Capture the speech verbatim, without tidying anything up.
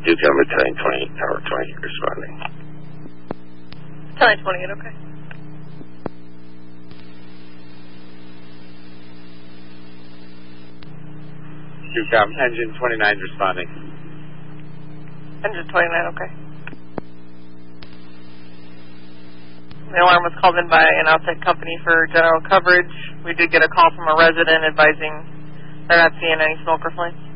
Duke Elm Battalion twenty-eight, Tower twenty, responding. Battalion twenty-eight, okay. Duke Elm, engine twenty-nine, responding. Engine twenty-nine, okay. The alarm was called in by an outside company for general coverage. We did get a call from a resident advising they're not seeing any smoke or flame.